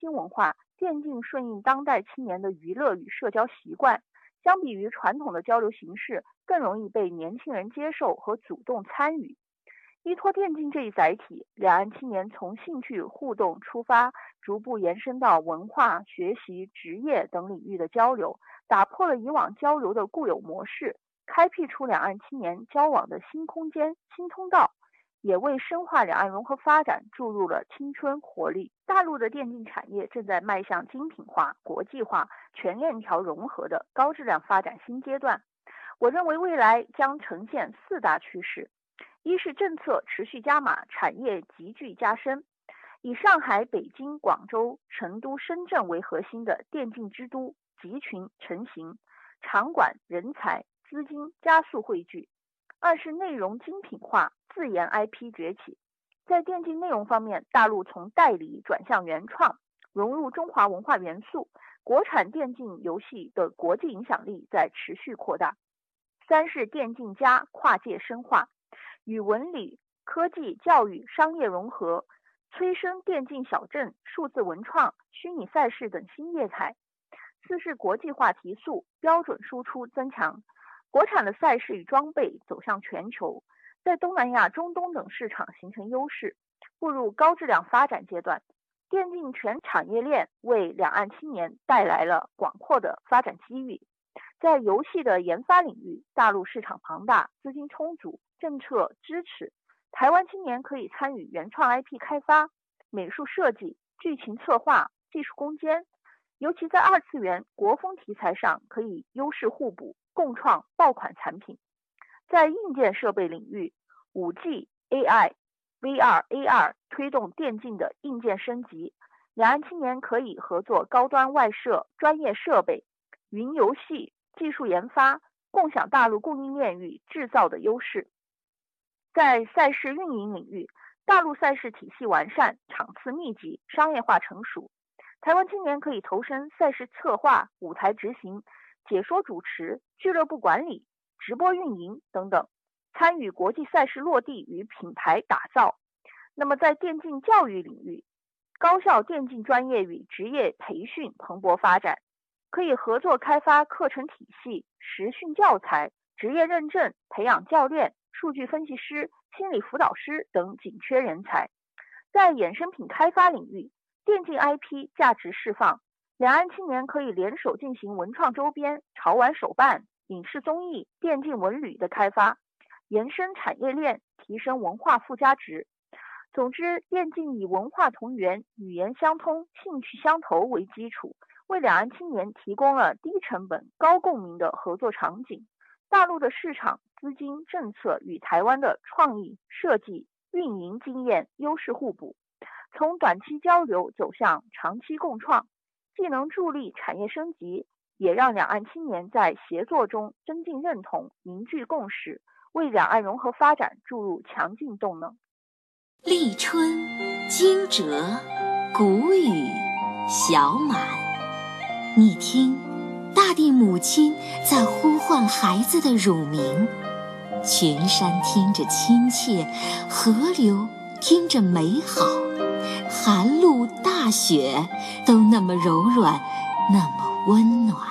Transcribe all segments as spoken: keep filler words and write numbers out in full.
新文化，电竞顺应当代青年的娱乐与社交习惯，相比于传统的交流形式，更容易被年轻人接受和主动参与。依托电竞这一载体，两岸青年从兴趣互动出发，逐步延伸到文化、学习、职业等领域的交流，打破了以往交流的固有模式，开辟出两岸青年交往的新空间、新通道，也为深化两岸融合发展注入了青春活力。大陆的电竞产业正在迈向精品化、国际化、全链条融合的高质量发展新阶段。我认为未来将呈现四大趋势。一是政策持续加码，产业急剧加深，以上海、北京、广州、成都、深圳为核心的电竞之都集群成型，场馆、人才、资金加速汇聚。二是内容精品化，自研 I P 崛起。在电竞内容方面，大陆从代理转向原创，融入中华文化元素，国产电竞游戏的国际影响力在持续扩大。三是电竞加跨界深化，与文理、科技、教育、商业融合，催生电竞小镇、数字文创、虚拟赛事等新业态。四是国际化提速，标准输出增强，国产的赛事与装备走向全球，在东南亚、中东等市场形成优势，步入高质量发展阶段。电竞全产业链为两岸青年带来了广阔的发展机遇。在游戏的研发领域，大陆市场庞大，资金充足，政策支持，台湾青年可以参与原创 I P 开发、美术设计、剧情策划、技术攻坚，尤其在二次元、国风题材上可以优势互补，共创爆款产品。在硬件设备领域， 五 G、A I、V R、A R 推动电竞的硬件升级，两岸青年可以合作高端外设、专业设备、云游戏、技术研发，共享大陆供应链与制造的优势。在赛事运营领域，大陆赛事体系完善，场次密集，商业化成熟，台湾青年可以投身赛事策划、舞台执行、解说主持、俱乐部管理、直播运营等等，参与国际赛事落地与品牌打造。那么在电竞教育领域，高校电竞专业与职业培训蓬勃发展，可以合作开发课程体系、实训教材、职业认证，培养教练、数据分析师、心理辅导师等紧缺人才。在衍生品开发领域，电竞 I P 价值释放，两岸青年可以联手进行文创周边、潮玩手办、影视综艺、电竞文旅的开发，延伸产业链，提升文化附加值。总之，电竞以文化同源、语言相通、兴趣相投为基础，为两岸青年提供了低成本、高共鸣的合作场景。大陆的市场、资金、政策与台湾的创意、设计、运营经验优势互补，从短期交流走向长期共创，既能助力产业升级，也让两岸青年在协作中增进认同、凝聚共识，为两岸融合发展注入强劲动能。 立春，惊蛰，谷雨，小满。你听，大地母亲在呼唤孩子的乳名，群山听着亲切，河流听着美好，寒露大雪都那么柔软，那么温暖。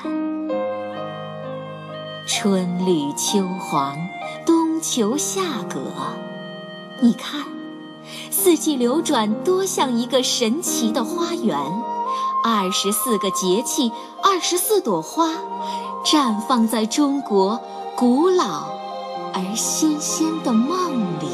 春绿秋黄，冬秋夏葛，你看，四季流转多像一个神奇的花园，二十四个节气，二十四朵花，绽放在中国古老而新鲜的梦里。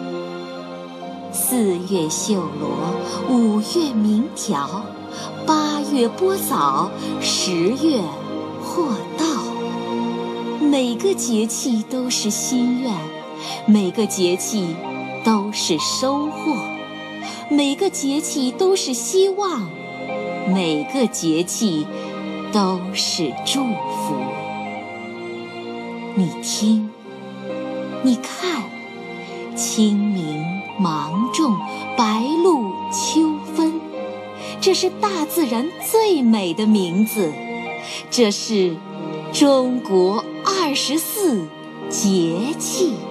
四月绣罗，五月鸣条，八月播枣，十月获稻。每个节气都是心愿，每个节气都是收获，每个节气都是希望，每个节气都是祝福。你听，你看，清明、芒种、白露、秋分，这是大自然最美的名字，这是中国二十四节气。